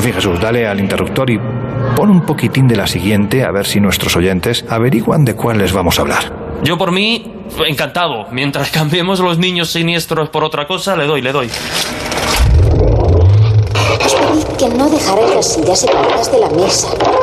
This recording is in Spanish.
Sí, Jesús, dale al interruptor y pon un poquitín de la siguiente, a ver si nuestros oyentes averiguan de cuál les vamos a hablar. Yo por mí, encantado. Mientras cambiemos los niños siniestros por otra cosa, le doy. Os pedí que no dejarais las sillas separadas de la mesa.